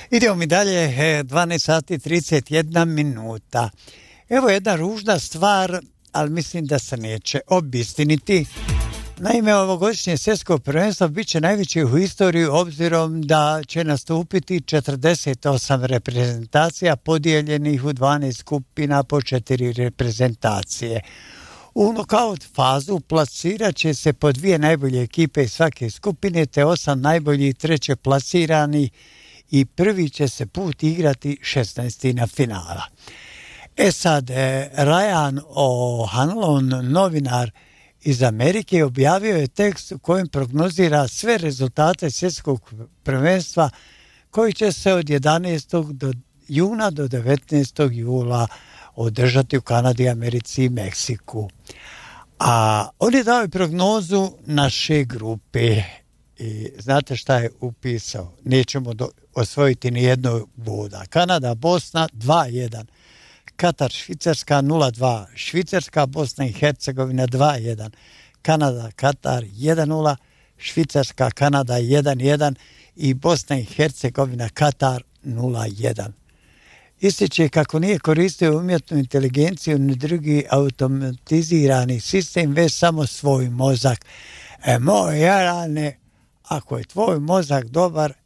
Idemo mi dalje, 12 sati 31 minuta. Evo jedna ružna stvar, ali mislim da se neće obistiniti. Naime, ovogodišnje svjetsko prvenstvo bit će najveće u historiji obzirom da će nastupiti 48 reprezentacija podijeljenih u 12 skupina po 4 reprezentacije. U nokaut fazu plasirat će se po 2 najbolje ekipe iz svake skupine te 8 najboljih treće plasirani i prvi će se put igrati 16. finala. Sad, Ryan O'Hanlon, novinar iz Amerike, objavio je tekst u kojem prognozira sve rezultate svjetskog prvenstva koji će se od 11. juna do 19. jula održati u Kanadi, Americi i Meksiku. A on je dao i prognozu naše grupe i znate šta je upisao? Nećemo osvojiti ni jednog boda. Kanada, Bosna 2-1. Katar, Švicarska 0-2, Švicarska, Bosna i Hercegovina 2-1, Kanada, Katar 1-0, Švicarska, Kanada 1-1 i Bosna i Hercegovina, Katar 0-1. Ističe kako nije koristio umjetnu inteligenciju ni drugi automatizirani sistem, već samo svoj mozak. Moj jarane, ako je tvoj mozak dobar,